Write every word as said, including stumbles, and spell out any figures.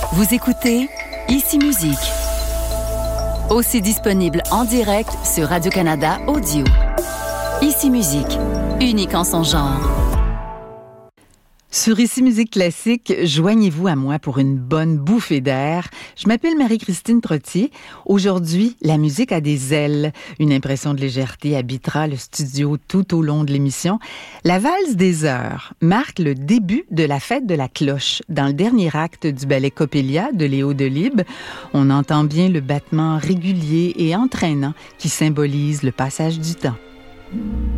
Vous écoutez Ici Musique, aussi disponible en direct sur Radio-Canada Audio. Ici Musique, unique en son genre. Sur Ici Musique Classique, joignez-vous à moi pour une bonne bouffée d'air. Je m'appelle Marie-Christine Trottier. Aujourd'hui, la musique a des ailes. Une impression de légèreté habitera le studio tout au long de l'émission. La valse des heures marque le début de la fête de la cloche. Dans le dernier acte du ballet Coppelia de Léo Delibes, on entend bien le battement régulier et entraînant qui symbolise le passage du temps.